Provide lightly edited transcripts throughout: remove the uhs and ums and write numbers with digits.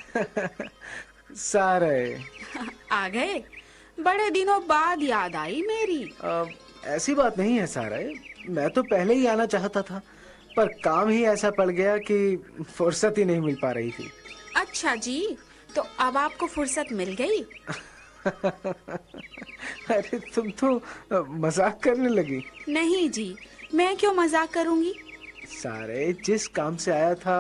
सारे आ गए? बड़े दिनों बाद याद आई मेरी। ऐसी बात नहीं है सारे, मैं तो पहले ही आना चाहता था, पर काम ही ऐसा पड़ गया कि फुर्सत ही नहीं मिल पा रही थी। अच्छा जी, तो अब आपको फुर्सत मिल गई? अरे तुम तो मजाक करने लगी। नहीं जी, मैं क्यों मजाक करूंगी। सारे जिस काम से आया था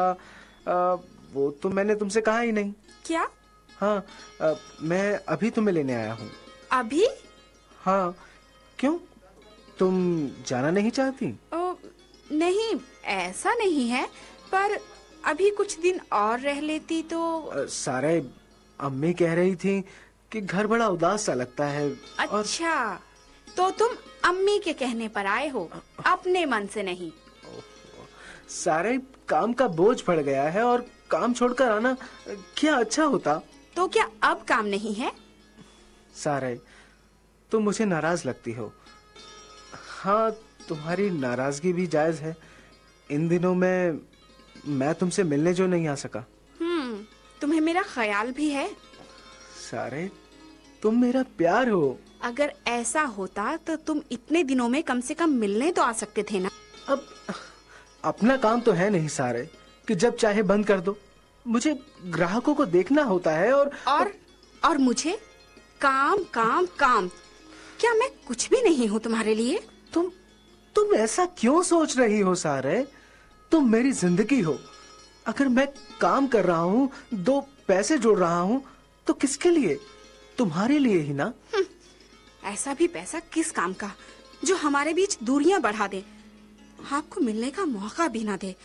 वो तो मैंने तुमसे कहा ही नहीं। क्या? हाँ, मैं अभी तुम्हें लेने आया हूँ। अभी? हाँ, क्यों? तुम जाना नहीं चाहती? नहीं, ऐसा नहीं है, पर अभी कुछ दिन और रह लेती तो। सारे अम्मी कह रही थी कि घर बड़ा उदास सा लगता है। अच्छा, तो तुम अम्मी के कहने पर आए हो, अपने मन से नहीं। सारे काम का बोझ पड़ गया है और काम छोड़कर आना क्या अच्छा होता। तो क्या अब काम नहीं है? सारे तुम मुझे नाराज लगती हो। हाँ, तुम्हारी नाराजगी भी जायज है। इन दिनों में मैं तुमसे मिलने जो नहीं आ सका। तुम्हें मेरा ख्याल भी है। सारे तुम मेरा प्यार हो। अगर ऐसा होता तो तुम इतने दिनों में कम से कम मिलने तो आ सकते थे ना। अब अपना काम तो है नहीं सारे कि जब चाहे बंद कर दो। मुझे ग्राहकों को देखना होता है और मुझे काम काम काम। क्या मैं कुछ भी नहीं हूँ तुम्हारे लिए? तुम ऐसा क्यों सोच रही हो सारे? तुम मेरी जिंदगी हो। अगर मैं काम कर रहा हूँ, दो पैसे जोड़ रहा हूँ, तो किसके लिए? तुम्हारे लिए ही ना। ऐसा भी पैसा किस काम का जो हमारे बीच दूरियां बढ़ा दे, आपको मिलने का मौका भी ना दे।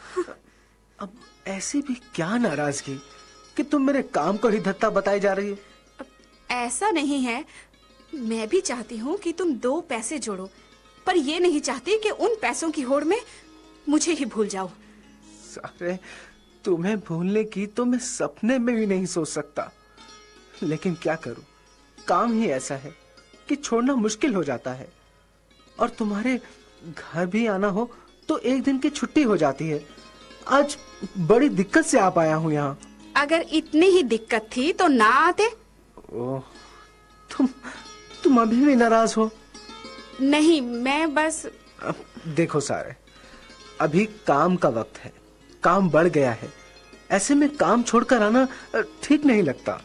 अब ऐसी भी क्या नाराजगी कि तुम मेरे काम को ही धत्ता बताई जा रही हो? ऐसा नहीं है, मैं भी चाहती हूँ कि तुम दो पैसे जोड़ो, पर ये नहीं चाहती कि उन पैसों की होड़ में मुझे ही भूल जाओ। सारे तुम्हें भूलने की तो मैं सपने में भी नहीं सोच सकता, लेकिन क्या करूं, काम ही ऐसा है कि छोड़ना मुश्किल हो जाता है। और तुम्हारे घर भी आना हो तो एक दिन की छुट्टी हो जाती है। आज बड़ी दिक्कत से आ पाया हूँ यहाँ। अगर इतनी ही दिक्कत थी तो ना आते। ओह, तुम अभी भी नाराज हो? नहीं, मैं बस। देखो सारे, अभी काम का वक्त है, काम बढ़ गया है। ऐसे में काम छोड़कर आना ठीक नहीं लगता।